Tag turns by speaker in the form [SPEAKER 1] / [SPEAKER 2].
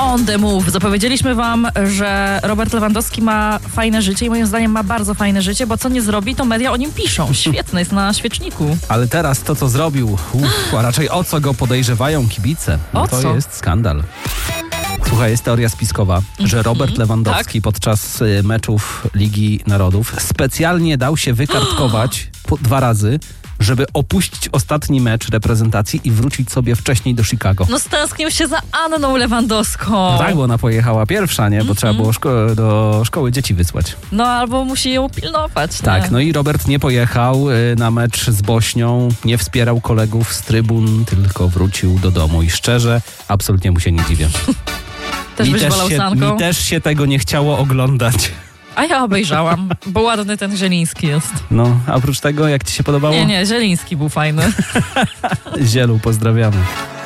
[SPEAKER 1] On the move. Zapowiedzieliśmy wam, że Robert Lewandowski ma fajne życie i moim zdaniem ma bardzo fajne życie, bo co nie zrobi, to media o nim piszą. Świetne, jest na świeczniku.
[SPEAKER 2] Ale teraz to, co zrobił, a raczej o co go podejrzewają kibice, to jest skandal. Słuchaj, jest teoria spiskowa, że Robert Lewandowski podczas meczów Ligi Narodów specjalnie dał się wykartkować 2 razy, żeby opuścić ostatni mecz reprezentacji i wrócić sobie wcześniej do Chicago.
[SPEAKER 1] No stęsknił się za Anną Lewandowską.
[SPEAKER 2] No tak, bo ona pojechała pierwsza, nie? Bo trzeba było do szkoły dzieci wysłać.
[SPEAKER 1] No albo musi ją pilnować.
[SPEAKER 2] Tak,
[SPEAKER 1] nie?
[SPEAKER 2] no i Robert nie pojechał na mecz z Bośnią, nie wspierał kolegów z trybun, tylko wrócił do domu i szczerze, absolutnie mu się nie dziwię.
[SPEAKER 1] Też byś wolał sanką?
[SPEAKER 2] Mi też się tego nie chciało oglądać.
[SPEAKER 1] A ja obejrzałam, bo ładny ten Zieliński jest.
[SPEAKER 2] No, a oprócz tego, jak ci się podobało?
[SPEAKER 1] Nie, Zieliński był fajny.
[SPEAKER 2] Zielu, pozdrawiamy.